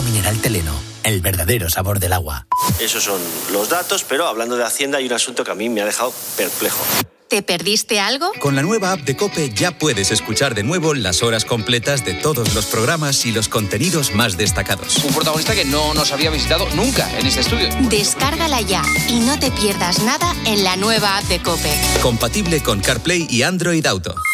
Agua mineral Teleno, el verdadero sabor del agua. Esos son los datos, pero hablando de Hacienda hay un asunto que a mí me ha dejado perplejo. ¿Te perdiste algo? Con la nueva app de COPE ya puedes escuchar de nuevo las horas completas de todos los programas y los contenidos más destacados. Un protagonista que no nos había visitado nunca en este estudio. Descárgala ya y no te pierdas nada en la nueva app de COPE. Compatible con CarPlay y Android Auto.